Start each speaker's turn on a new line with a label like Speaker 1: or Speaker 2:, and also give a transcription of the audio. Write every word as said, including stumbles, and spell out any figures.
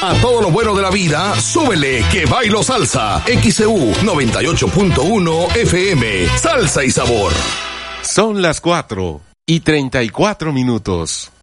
Speaker 1: A todo lo bueno de la vida, súbele que bailo salsa. X C U noventa y ocho punto uno F M. Salsa y sabor.
Speaker 2: Son las cuatro y treinta y cuatro minutos.